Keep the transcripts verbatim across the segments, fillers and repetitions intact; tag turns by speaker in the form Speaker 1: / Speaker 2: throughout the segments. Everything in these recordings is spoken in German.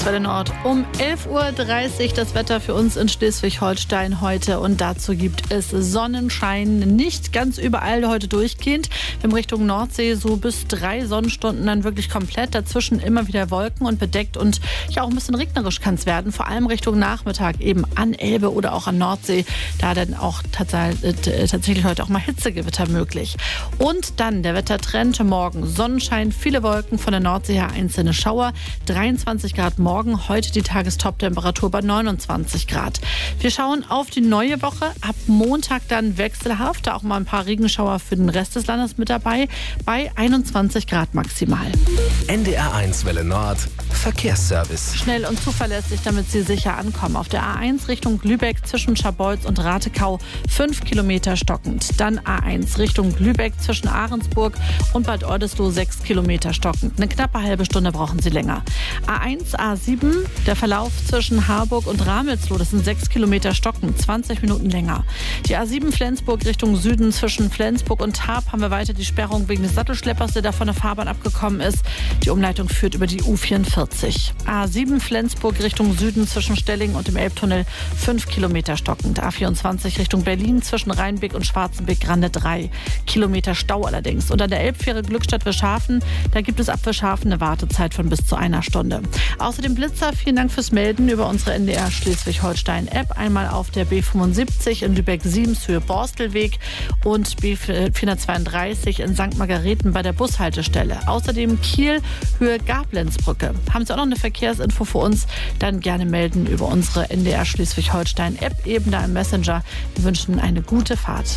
Speaker 1: Welle Nord um elf Uhr dreißig. Das Wetter für uns in Schleswig-Holstein heute. Und dazu gibt es Sonnenschein. Nicht ganz überall heute durchgehend. Wir haben Richtung Nordsee so bis drei Sonnenstunden dann wirklich komplett. Dazwischen immer wieder Wolken und bedeckt. Und ja, auch ein bisschen regnerisch kann es werden. Vor allem Richtung Nachmittag eben an Elbe oder auch an Nordsee. Da dann auch tatsächlich heute auch mal Hitzegewitter möglich. Und dann der Wettertrend. Morgen Sonnenschein, viele Wolken, von der Nordsee her einzelne Schauer. dreiundzwanzig Grad morgen, heute die Tagestop-Temperatur bei neunundzwanzig Grad. Wir schauen auf die neue Woche. Ab Montag dann wechselhaft, da auch mal ein paar Regenschauer für den Rest des Landes mit dabei, bei einundzwanzig Grad maximal.
Speaker 2: N D R eins Welle Nord, Verkehrsservice.
Speaker 1: Schnell und zuverlässig, damit Sie sicher ankommen. Auf der A eins Richtung Lübeck zwischen Scharbeutz und Ratekau fünf Kilometer stockend. Dann A eins Richtung Lübeck zwischen Ahrensburg und Bad Oldesloe sechs Kilometer stockend. Eine knappe halbe Stunde brauchen Sie länger. A eins, A sieben, der Verlauf zwischen Harburg und Ramelsloh, das sind sechs Kilometer stockend, zwanzig Minuten länger. Die A sieben Flensburg Richtung Süden zwischen Flensburg und Tarp haben wir weiter die Sperrung wegen des Sattelschleppers, der da von der Fahrbahn abgekommen ist. Die Umleitung führt über die U vierundvierzig. A sieben Flensburg Richtung Süden zwischen Stelling und dem Elbtunnel fünf Kilometer stockend. A vierundzwanzig Richtung Berlin zwischen Rheinbeck und Schwarzenbeck-Grande drei Kilometer Stau allerdings. Und an der Elbfähre Glückstadt-Wischhafen, da gibt es ab Wischhafen eine Wartezeit von bis zu einer Stunde. Außerdem Blitzer, vielen Dank fürs Melden über unsere N D R Schleswig-Holstein-App. Einmal auf der B fünfundsiebzig in Lübeck-Siemens Höhe Borstelweg und B vierhundertzweiunddreißig in Sankt Margareten bei der Bushaltestelle. Außerdem Kiel Höhe Gablenzbrücke. Haben Sie auch noch eine Verkehrsinfo für uns? Dann gerne melden über unsere N D R Schleswig-Holstein-App, eben da im Messenger. Wir wünschen eine gute Fahrt.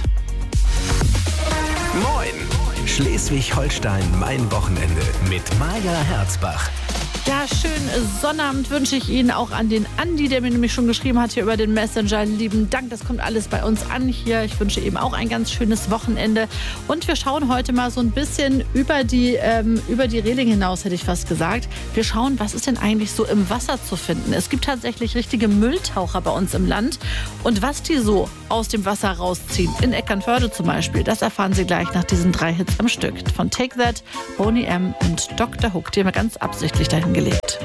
Speaker 2: Moin! Schleswig-Holstein, mein Wochenende mit Maja Herzbach.
Speaker 1: Ja, schönen Sonnabend wünsche ich Ihnen, auch an den Andi, der mir nämlich schon geschrieben hat hier über den Messenger. Lieben Dank, das kommt alles bei uns an hier. Ich wünsche ihm auch ein ganz schönes Wochenende. Und wir schauen heute mal so ein bisschen über die, ähm, über die Reling hinaus, hätte ich fast gesagt. Wir schauen, was ist denn eigentlich so im Wasser zu finden. Es gibt tatsächlich richtige Mülltaucher bei uns im Land. Und was die so aus dem Wasser rausziehen, in Eckernförde zum Beispiel, das erfahren Sie gleich nach diesen drei Hits am Stück. Von Take That, Boney M. und Doktor Hook, die haben wir ganz absichtlich dahin gelegt.